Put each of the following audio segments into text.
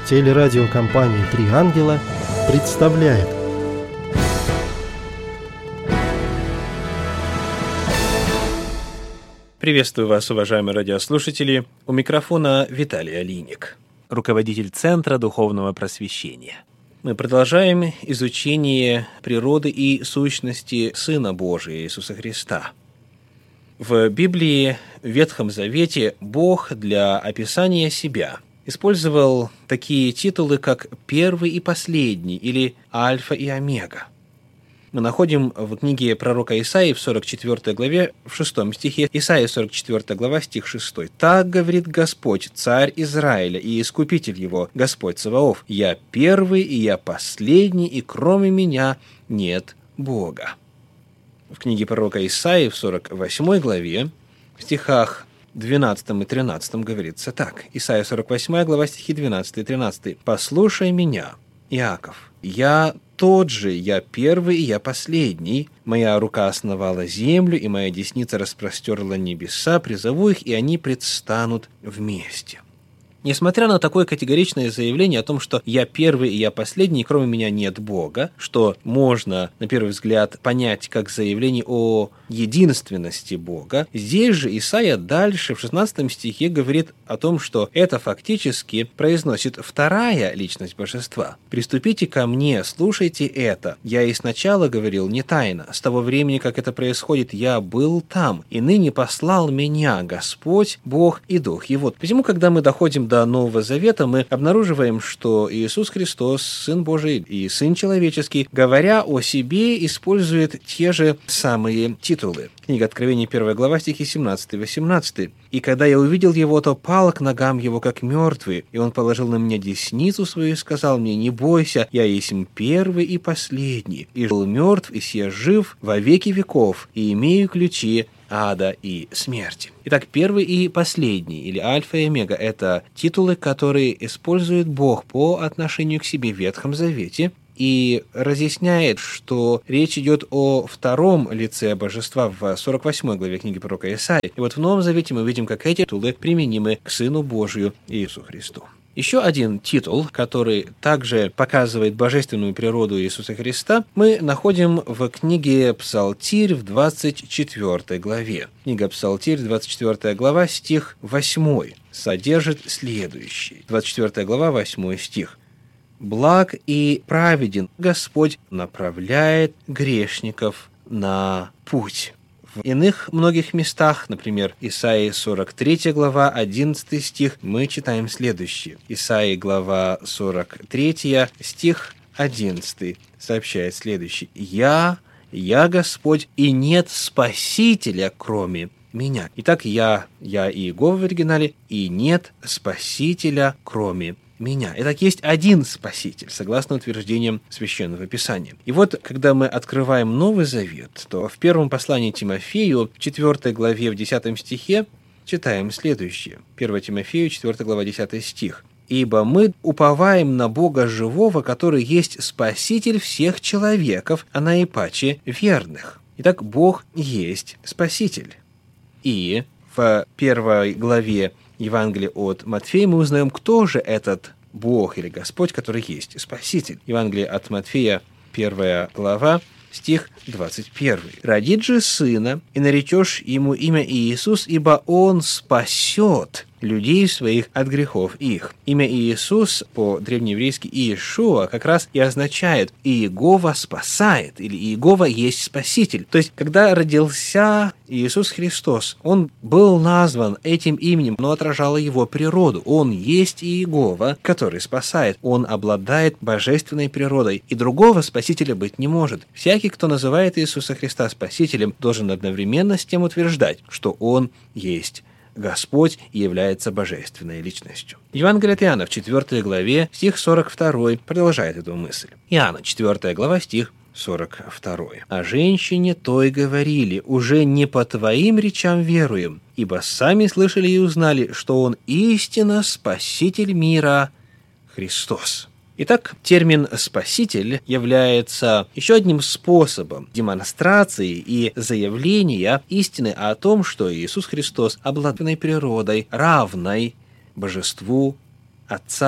Телерадиокомпания «Три ангела» представляет. Приветствую вас, уважаемые радиослушатели. У микрофона Виталий Алиник, руководитель Центра Духовного Просвещения. Мы продолжаем изучение природы и сущности Сына Божия Иисуса Христа. В Библии, в Ветхом Завете, Бог для описания себя использовал такие титулы, как «Первый и Последний» или «Альфа и Омега». Мы находим в книге пророка Исаии в 44 главе, в 6 стихе, Исаия 44 глава, стих 6. «Так говорит Господь, Царь Израиля и Искупитель его, Господь Саваоф, я первый и я последний, и кроме меня нет Бога». В книге пророка Исаии в 48 главе, в стихах 12 и 13 говорится так. Исайя 48 глава, стихи 12 и 13. «Послушай меня, Иаков, я тот же, я первый и я последний. Моя рука основала землю, и моя десница распростерла небеса, призову их, и они предстанут вместе». Несмотря на такое категоричное заявление о том, что «я первый и я последний, и кроме меня нет Бога», что можно, на первый взгляд, понять как заявление о единственности Бога, здесь же Исаия дальше, в 16 стихе, говорит о том, что это фактически произносит вторая личность Божества. «Приступите ко мне, слушайте это. Я и сначала говорил не тайно. С того времени, как это происходит, я был там, и ныне послал меня Господь, Бог и Дух Его». Посему, когда мы доходим до Нового Завета, мы обнаруживаем, что Иисус Христос, Сын Божий и Сын Человеческий, говоря о себе, использует те же самые титулы. Книга Откровений, 1 глава, стихи 17 и 18. «И когда я увидел его, то пал к ногам его, как мертвый, и он положил на меня десницу свою и сказал мне: не бойся, я есмь первый и последний, и был мертв, и сия жив во веки веков, и имею ключи ада и смерти». Итак, первый и последний, или Альфа и Омега, это титулы, которые использует Бог по отношению к себе в Ветхом Завете, и разъясняет, что речь идет о втором лице Божества в 48 главе книги пророка Исаии. И вот в Новом Завете мы видим, как эти титулы применимы к Сыну Божию Иисусу Христу. Еще один титул, который также показывает божественную природу Иисуса Христа, мы находим в книге Псалтирь в 24 главе. Книга Псалтирь, 24 глава, стих 8, содержит следующий. 24 глава, 8 стих. «Благ и праведен Господь направляет грешников на путь». В иных многих местах, например, Исаии 43 глава, 11 стих, мы читаем следующее. Исаии глава 43, стих 11 сообщает следующее. «Я Господь, и нет Спасителя, кроме меня». Итак, я Иегова в оригинале, и нет Спасителя, кроме меня. Итак, есть один Спаситель, согласно утверждениям Священного Писания. И вот, когда мы открываем Новый Завет, то в первом послании Тимофею, в 4 главе, в 10 стихе, читаем следующее. 1 Тимофею, 4 глава, 10 стих. «Ибо мы уповаем на Бога живого, который есть Спаситель всех человеков, а наипаче верных». Итак, Бог есть Спаситель. И в 1 главе Евангелия от Матфея мы узнаем, кто же этот Бог или Господь, который есть Спаситель. Евангелие от Матфея, 1 глава, стих 21. «Родит же сына, и наречешь ему имя Иисус, ибо он спасет людей своих от грехов их». Имя Иисус по-древнееврейски Иешуа как раз и означает «Иегова спасает» или «Иегова есть Спаситель». То есть, когда родился Иисус Христос, Он был назван этим именем, но отражало Его природу. Он есть Иегова, который спасает. Он обладает божественной природой, и другого Спасителя быть не может. Всякий, кто называет Иисуса Христа Спасителем, должен одновременно с тем утверждать, что Он есть Господь и является божественной личностью. Евангелие от Иоанна в 4 главе, стих 42, продолжает эту мысль. Иоанна, 4 глава, стих 42. «О женщине той говорили: уже не по твоим речам веруем, ибо сами слышали и узнали, что Он истинно Спаситель мира Христос». Итак, термин «спаситель» является еще одним способом демонстрации и заявления истины о том, что Иисус Христос обладает природой, равной божеству Отца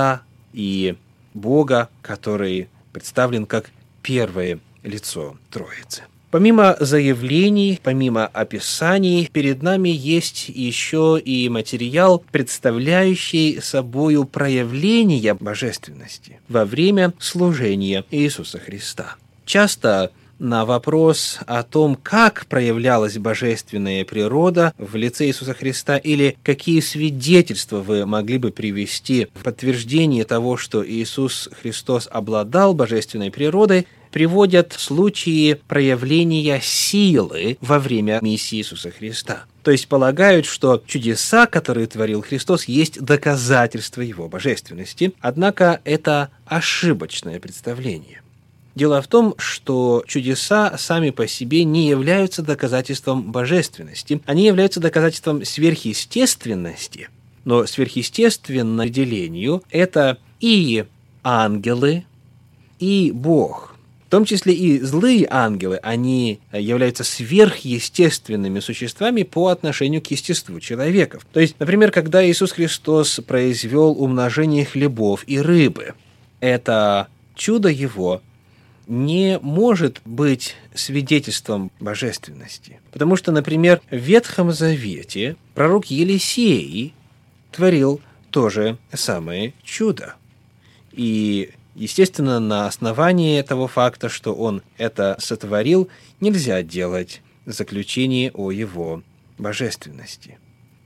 и Бога, который представлен как первое лицо Троицы. Помимо заявлений, помимо описаний, перед нами есть еще и материал, представляющий собою проявление божественности во время служения Иисуса Христа. Часто на вопрос о том, как проявлялась божественная природа в лице Иисуса Христа, или какие свидетельства вы могли бы привести в подтверждение того, что Иисус Христос обладал божественной природой, приводят случаи проявления силы во время миссии Иисуса Христа. То есть полагают, что чудеса, которые творил Христос, есть доказательство Его божественности. Однако это ошибочное представление. Дело в том, что чудеса сами по себе не являются доказательством божественности. Они являются доказательством сверхъестественности. Но сверхъестественное определению – это и ангелы, и Бог. В том числе и злые ангелы, они являются сверхъестественными существами по отношению к естеству человека. То есть, например, когда Иисус Христос произвел умножение хлебов и рыбы, это чудо Его не может быть свидетельством божественности. Потому что, например, в Ветхом Завете пророк Елисей творил то же самое чудо. И естественно, на основании того факта, что он это сотворил, нельзя делать заключение о его божественности.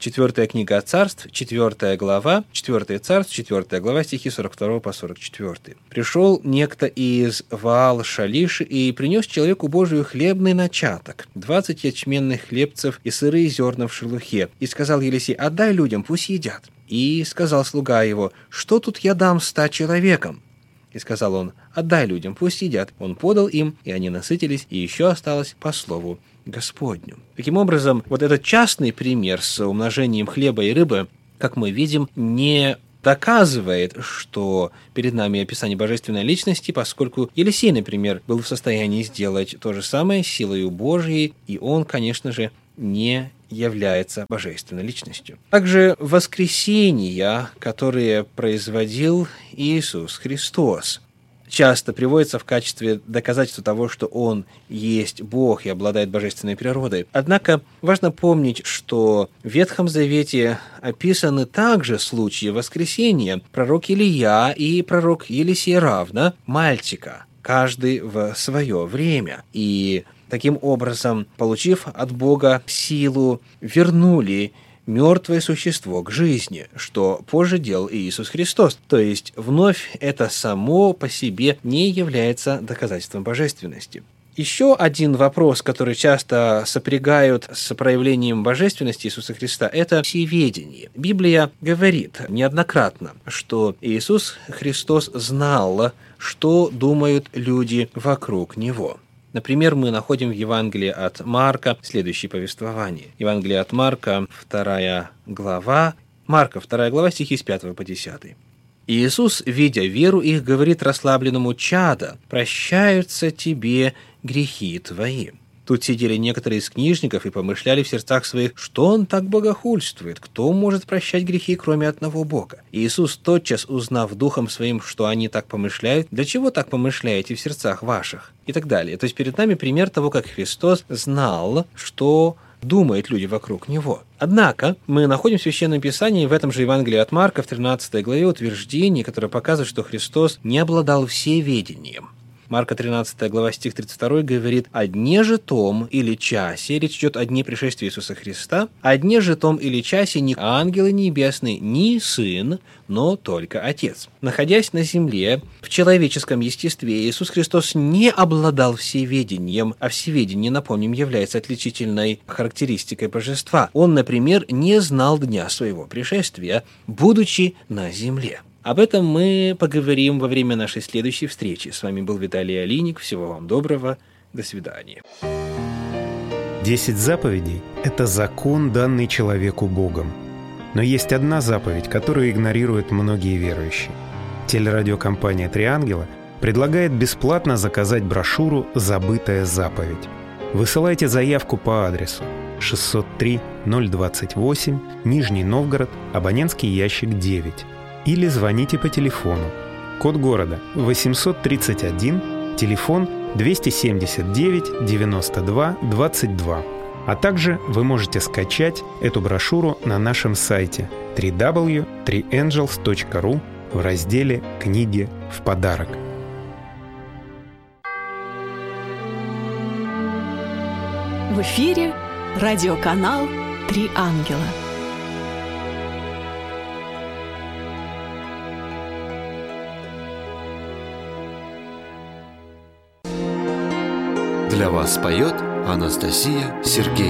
4 книга Царств, 4 глава, 4 Царств, 4 глава, стихи 42 по 44. «Пришел некто из Ваал-Шалиши и принес человеку Божию хлебный начаток, 20 ячменных хлебцев и сырые зерна в шелухе. И сказал Елисей: отдай людям, пусть едят. И сказал слуга его: что тут я дам 100 человекам? И сказал он: отдай людям, пусть едят. Он подал им, и они насытились, и еще осталось по слову Господню». Таким образом, вот этот частный пример с умножением хлеба и рыбы, как мы видим, не доказывает, что перед нами описание божественной личности, поскольку Елисей, например, был в состоянии сделать то же самое силою Божьей, и он, конечно же, не является божественной личностью. Также воскресения, которые производил Иисус Христос, часто приводится в качестве доказательства того, что Он есть Бог и обладает божественной природой. Однако важно помнить, что в Ветхом Завете описаны также случаи воскресения. Пророк Илия и пророк Елисей равно мальчика, каждый в свое время. И таким образом, получив от Бога силу, вернули мертвое существо к жизни, что позже делал Иисус Христос. То есть, вновь это само по себе не является доказательством божественности. Еще один вопрос, который часто сопрягают с проявлением божественности Иисуса Христа, это всеведение. Библия говорит неоднократно, что Иисус Христос знал, что думают люди вокруг Него. Например, мы находим в Евангелии от Марка следующее повествование. Евангелие от Марка, 2 глава, стихи с 5 по 10. «Иисус, видя веру их, говорит расслабленному: чадо, прощаются тебе грехи твои». Тут сидели некоторые из книжников и помышляли в сердцах своих: что он так богохульствует? Кто может прощать грехи, кроме одного Бога? И Иисус, тотчас узнав духом своим, что они так помышляют: для чего так помышляете в сердцах ваших? И так далее. То есть перед нами пример того, как Христос знал, что думают люди вокруг Него. Однако мы находим в Священном Писании, в этом же Евангелии от Марка, в 13 главе, утверждение, которое показывает, что Христос не обладал всеведением. Марка 13 глава, стих 32 говорит: «О дне же том или часе», речь идет о дне пришествия Иисуса Христа, «о дне же том или часе ни ангелы небесные, ни Сын, но только Отец». Находясь на земле, в человеческом естестве, Иисус Христос не обладал всеведением, а всеведение, напомним, является отличительной характеристикой божества. Он, например, не знал дня своего пришествия, будучи на земле. Об этом мы поговорим во время нашей следующей встречи. С вами был Виталий Алиник. Всего вам доброго. До свидания. 10 заповедей – это закон, данный человеку Богом. Но есть одна заповедь, которую игнорируют многие верующие. Телерадиокомпания «Три ангела» предлагает бесплатно заказать брошюру «Забытая заповедь». Высылайте заявку по адресу 603-028, Нижний Новгород, абонентский ящик 9. или звоните по телефону. Код города 831, телефон 279 92 22. А также вы можете скачать эту брошюру на нашем сайте www.3angels.ru в разделе «Книги в подарок». В эфире радиоканал «Три ангела». Для вас поет Анастасия Сергеевна.